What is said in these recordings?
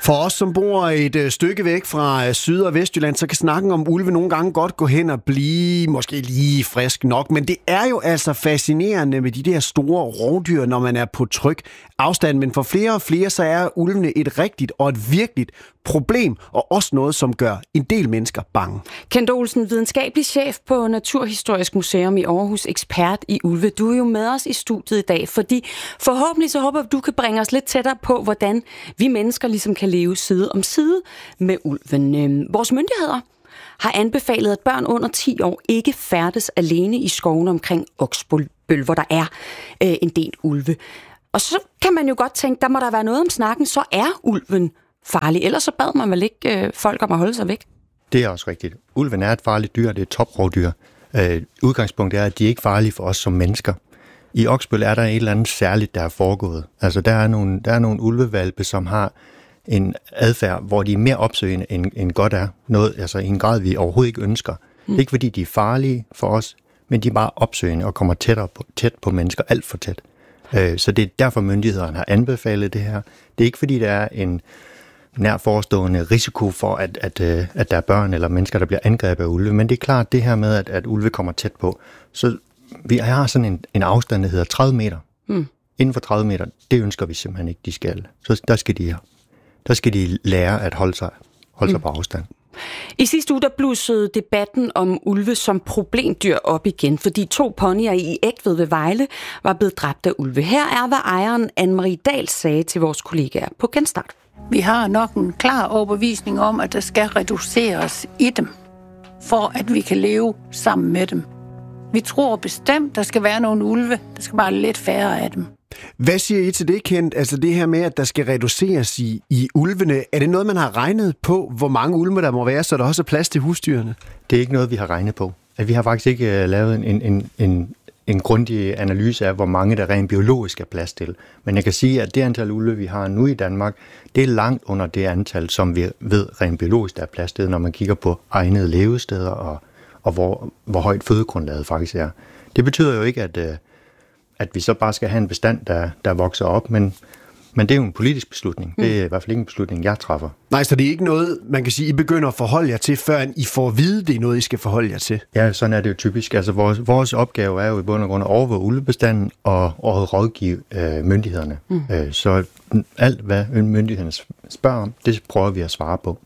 For os, som bor et stykke væk fra Syd- og Vestjylland, så kan snakken om ulve nogle gange godt gå hen og blive måske lige frisk nok. Men det er jo altså fascinerende med de der store rovdyr, når man er på tryg afstand. Men for flere og flere, så er ulvene et rigtigt og et virkeligt problem, og også noget, som gør en del mennesker bange. Kent Olsen, videnskabelig chef på Naturhistorisk Museum i Aarhus, ekspert i ulve. Du er jo med os i studiet i dag, fordi forhåbentlig så håber du kan bringe os lidt tættere på, hvordan vi mennesker ligesom kan leve side om side med ulven. Vores myndigheder har anbefalet, at børn under 10 år ikke færdes alene i skovene omkring Oksbøl, hvor der er en del ulve. Og så kan man jo godt tænke, der må der være noget om snakken, så er ulven farlig. Ellers så bad man vel ikke folk om at holde sig væk? Det er også rigtigt. Ulven er et farligt dyr, det er et toprovdyr. Udgangspunktet er, at de er ikke farlige for os som mennesker. I Oksbøl er der et eller andet særligt, der er foregået. Altså, der er nogle ulvevalpe, som har en adfærd, hvor de er mere opsøgende end godt er. Noget, altså i en grad, vi overhovedet ikke ønsker. Det er ikke, fordi de er farlige for os, men de er bare opsøgende og kommer tæt på mennesker, alt for tæt. Så det er derfor, myndighederne har anbefalet det her. Det er ikke, fordi der er en nær forestående risiko for, at der er børn eller mennesker, der bliver angrebet af ulve. Men det er klart, det her med, at ulve kommer tæt på. Så vi har sådan en afstand, der hedder 30 meter. Inden for 30 meter, det ønsker vi simpelthen ikke, de skal. Så der skal de lære at holde sig på afstand. I sidste uge der blussede debatten om ulve som problemdyr op igen, fordi 2 ponyer i Egtved ved Vejle var blevet dræbt af ulve. Her er, hvad ejeren Anne-Marie Dahl sagde til vores kollegaer på Genstart. Vi har nok en klar overbevisning om, at der skal reduceres i dem, for at vi kan leve sammen med dem. Vi tror bestemt, der skal være nogle ulve. Der skal bare lidt færre af dem. Hvad siger I til det, Kent? Altså det her med, at der skal reduceres i ulvene. Er det noget, man har regnet på, hvor mange ulve der må være, så der også er plads til husdyrene? Det er ikke noget, vi har regnet på. Vi har faktisk ikke lavet en grundig analyse af, hvor mange der rent biologisk er plads til. Men jeg kan sige, at det antal ulve, vi har nu i Danmark, det er langt under det antal, som vi ved rent biologisk der er plads til, når man kigger på egnede levesteder og hvor højt fødegrundlaget faktisk er. Det betyder jo ikke, at vi så bare skal have en bestand, der vokser op, men det er jo en politisk beslutning. Det er i hvert fald ikke en beslutning, jeg træffer. Nej, så det er ikke noget, man kan sige, I begynder at forholde jer til, før I får at vide, det er noget, I skal forholde jer til. Ja, sådan er det jo typisk. Altså vores opgave er jo i bund og grund at overvåge ulvebestanden og rådgive myndighederne. Så alt, hvad myndighederne spørger om, det prøver vi at svare på.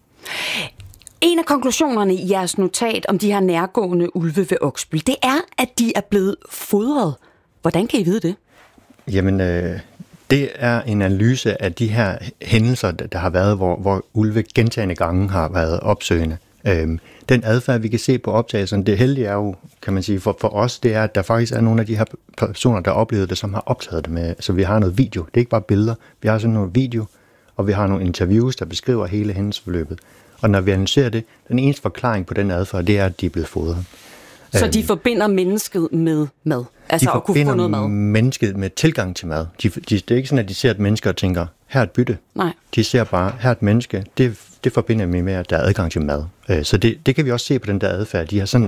En af konklusionerne i jeres notat om de her nærgående ulve ved Oksbøl, det er, at de er blevet fodret. Hvordan kan I vide det? Jamen, det er en analyse af de her hændelser, der har været, hvor ulve gentagne gange har været opsøgende. Den adfærd, vi kan se på optagelserne, det heldige er jo, kan man sige, for os, det er, at der faktisk er nogle af de her personer, der oplevede det, som har optaget det med. Så vi har noget video. Det er ikke bare billeder. Vi har sådan noget video, og vi har nogle interviews, der beskriver hele hændelsesforløbet. Og når vi analyserer det, den eneste forklaring på den adfærd, det er, at de er blevet fodret. Så de forbinder mennesket med mad? Altså at kunne få noget mad? De forbinder mennesket med tilgang til mad. Det er ikke sådan, at de ser et menneske og tænker, her er et bytte. Nej. De ser bare, her er et menneske. Det forbinder vi med, at der er adgang til mad. Så det kan vi også se på den der adfærd.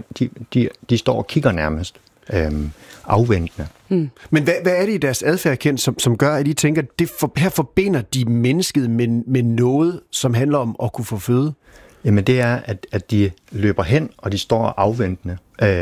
De står og kigger nærmest afventende. Men hvad er det i deres adfærd, Kent, som gør, at I tænker, her forbinder de mennesket med noget, som handler om at kunne få føde? Jamen det er, at de løber hen, og de står afventende.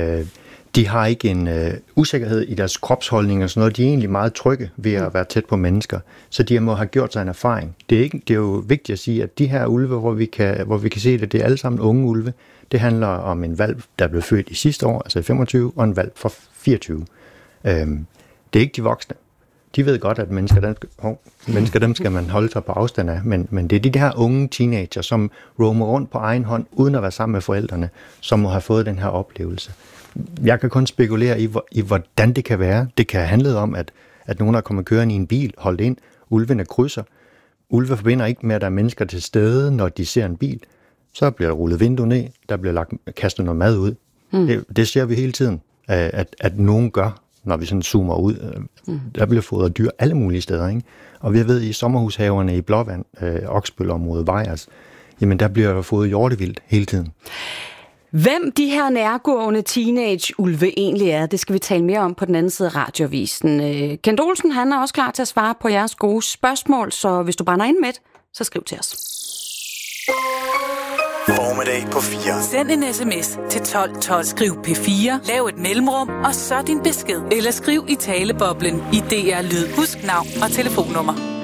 De har ikke en usikkerhed i deres kropsholdning og sådan noget. De er egentlig meget trygge ved at være tæt på mennesker. Så de må have gjort sig en erfaring. Det er jo vigtigt at sige, at de her ulve, hvor vi kan se det, det er alle sammen unge ulve. Det handler om en hvalp, der blev født i sidste år, altså i 25, og en hvalp fra 24. Det er ikke de voksne. De ved godt, at mennesker dem skal man holde sig på afstand af, men det er de her unge teenager, som roamer rundt på egen hånd, uden at være sammen med forældrene, som må have fået den her oplevelse. Jeg kan kun spekulere i hvordan det kan være. Det kan handle om, at nogen er kommet kørende i en bil, holdt ind, ulvene krydser. Ulve forbinder ikke med, at der er mennesker til stede, når de ser en bil. Så bliver der rullet vindue ned, der bliver kastet noget mad ud. Det ser vi hele tiden, at nogen gør, når vi sådan zoomer ud. Der bliver fodret dyr alle mulige steder, ikke? Og vi ved, i sommerhushaverne i Blåvand, Oksbølområdet, Vejers, jamen der bliver der fodret hjortevildt hele tiden. Hvem de her nærgående teenage-ulve egentlig er, det skal vi tale mere om på den anden side af radioavisen. Kent Olsen, han er også klar til at svare på jeres gode spørgsmål, så hvis du brænder ind med det, så skriv til os. eftermiddag på 4. Send en sms til 1212. Skriv P4, lav et mellemrum, og så din besked. Eller skriv i taleboblen i DR Lyd. Husk navn og telefonnummer.